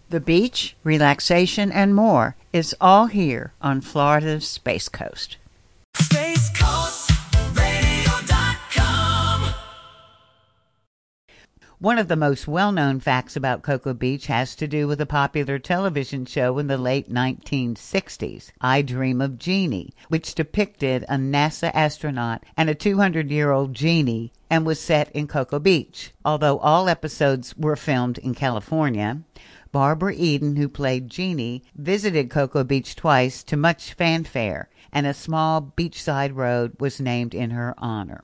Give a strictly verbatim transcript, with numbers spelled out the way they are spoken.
The beach, relaxation, and more is all here on Florida's Space Coast. Space Coast Radio dot com. One of the most well-known facts about Cocoa Beach has to do with a popular television show in the late nineteen sixties, I Dream of Jeannie, which depicted a NASA astronaut and a two hundred year old genie and was set in Cocoa Beach. Although all episodes were filmed in California, Barbara Eden, who played Jeannie, visited Cocoa Beach twice to much fanfare, and a small beachside road was named in her honor.